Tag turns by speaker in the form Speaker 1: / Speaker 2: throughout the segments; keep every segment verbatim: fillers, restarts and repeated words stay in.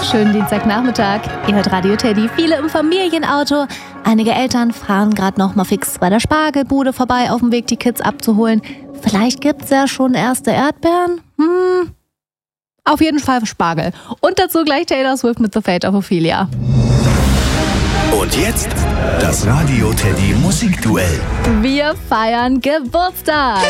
Speaker 1: Schönen Dienstagnachmittag. Ihr hört Radio Teddy. Viele im Familienauto. Einige Eltern fahren gerade noch mal fix bei der Spargelbude vorbei, auf dem Weg, die Kids abzuholen. Vielleicht gibt's ja schon erste Erdbeeren. Hm. Auf jeden Fall Spargel. Und dazu gleich Taylor Swift mit The Fate of Ophelia.
Speaker 2: Und jetzt das Radio Teddy Musikduell.
Speaker 1: Wir feiern Geburtstag.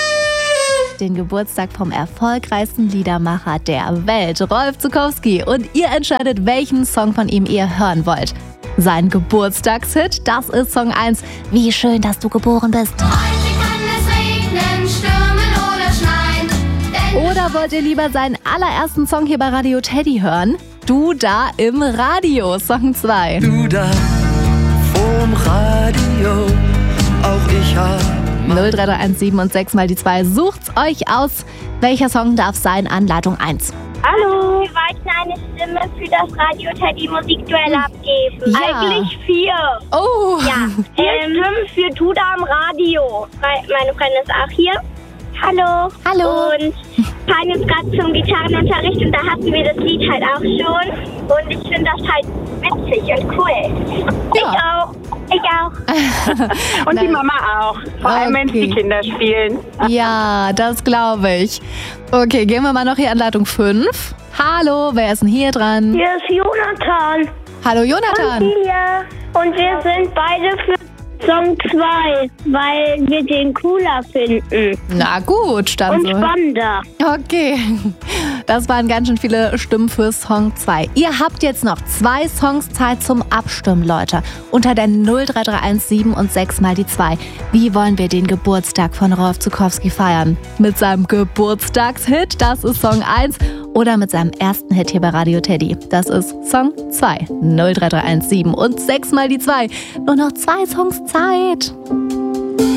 Speaker 1: Den Geburtstag vom erfolgreichsten Liedermacher der Welt, Rolf Zuckowski. Und ihr entscheidet, welchen Song von ihm ihr hören wollt. Sein Geburtstagshit, das ist Song eins. Wie schön, dass du geboren bist.
Speaker 3: Heute kann es regnen, stürmen oder schneien.
Speaker 1: Oder wollt ihr lieber seinen allerersten Song hier bei Radio Teddy hören? Du da im Radio, Song zwei.
Speaker 4: Du da vorm Radio, auch ich hab
Speaker 1: null drei drei eins sieben und sechs mal die zwei. Sucht's euch aus. Welcher Song darf sein an Leitung eins?
Speaker 5: Hallo. Wir wollten eine Stimme für das Radio Teddy Musikduell abgeben.
Speaker 1: Ja.
Speaker 5: Eigentlich vier.
Speaker 1: Oh.
Speaker 5: Ja. Vier ähm, Stimmen für Du da am Radio. Meine Freundin ist auch hier. Hallo.
Speaker 1: Hallo.
Speaker 5: Und fahren jetzt gerade zum Gitarrenunterricht und da hatten wir das Lied halt auch schon. Und ich finde das halt witzig und cool.
Speaker 1: Ja.
Speaker 5: Ich auch. Ich auch.
Speaker 6: Und die Mama auch. Vor allem, wenn
Speaker 1: Okay.
Speaker 6: die Kinder spielen.
Speaker 1: Ja, das glaube ich. Okay, gehen wir mal noch hier an Leitung fünf. Hallo, wer ist denn hier dran?
Speaker 5: Hier ist Jonathan.
Speaker 1: Hallo Jonathan.
Speaker 5: Lia. Und wir sind beide für Song zwei, weil wir den cooler finden.
Speaker 1: Na gut, dann
Speaker 5: Und
Speaker 1: so.
Speaker 5: spannender.
Speaker 1: Okay, das waren ganz schön viele Stimmen für Song zwei. Ihr habt jetzt noch zwei Songs Zeit zum Abstimmen, Leute. Unter der null drei drei eins sieben und sechs mal die zwei. Wie wollen wir den Geburtstag von Rolf Zuckowski feiern? Mit seinem Geburtstagshit, das ist Song eins. Oder mit seinem ersten Hit hier bei Radio Teddy. Das ist Song zwei. null drei drei eins sieben und sechs mal die zwei. Nur noch zwei Songs Zeit.